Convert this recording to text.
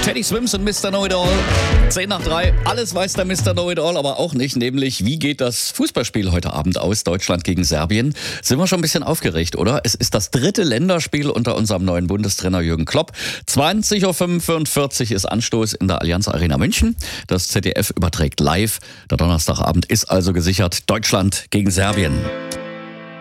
Teddy Swims und Mr. Know-It-All. 10 nach 3. Alles weiß der Mr. Know-It-All, aber auch nicht. Nämlich, wie geht das Fußballspiel heute Abend aus? Deutschland gegen Serbien. Sind wir schon ein bisschen aufgeregt, oder? Es ist das 3. Länderspiel unter unserem neuen Bundestrainer Jürgen Klopp. 20.45 Uhr ist Anstoß in der Allianz Arena München. Das ZDF überträgt live. Der Donnerstagabend ist also gesichert. Deutschland gegen Serbien.